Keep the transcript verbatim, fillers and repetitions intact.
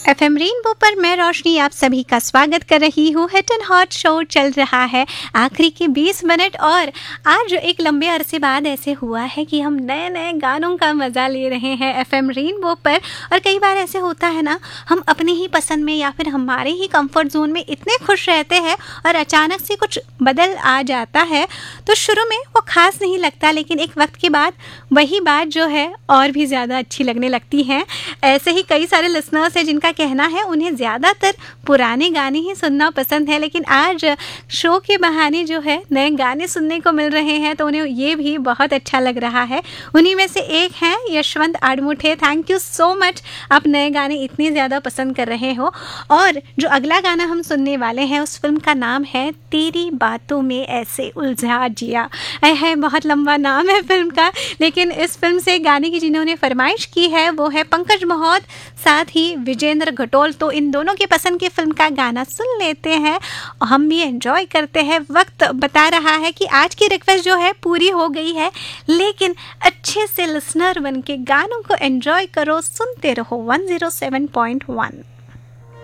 FM rainbow पर मैं रोशनी आप सभी का स्वागत कर रही हूँ। हिट एंड हॉट शो चल रहा है आखिरी के बीस मिनट और आज एक लंबे अरसे बाद ऐसे हुआ है कि हम नए नए गानों का मज़ा ले रहे हैं एफएम रेनबो पर। और कई बार ऐसे होता है ना, हम अपने ही पसंद में या फिर हमारे ही कंफर्ट जोन में इतने खुश रहते हैं और अचानक से कुछ बदल आ जाता है तो शुरू में वो खास नहीं लगता, लेकिन एक वक्त के बाद वही बात जो है और भी ज़्यादा अच्छी लगने लगती है। ऐसे ही कई सारे लिसनर्स हैं जिनका कहना है उन्हें ज़्यादातर पुराने गाने ही सुनना पसंद है, लेकिन आज शो के बहाने जो है नए गाने सुनने को मिल रहे हैं तो उन्हें ये भी बहुत अच्छा लग रहा है। उन्हीं में से एक हैं Yashwant आडमुठे। Thank you so much, आप नए गाने इतनी ज़्यादा पसंद कर रहे हो। और जो अगला गाना हम सुनने वाले हैं उस फिल्म का नाम है तेरी बातों में ऐसे उलझा जिया। है बहुत लंबा नाम है फिल्म का, लेकिन इस फिल्म से गाने की जिन्होंने फरमाइश की है वो है पंकज महोत, साथ ही विजेंद्र घटोल। तो इन दोनों की पसंद की फिल्म का गाना सुन लेते हैं, हम भी एंजॉय करते हैं। वक्त बता रहा है कि आज की रिक्वेस्ट जो है पूरी हो गई है, लेकिन अच्छे से लिसनर बन के गानों को एंजॉय करो, सुनते रहो one zero seven point one.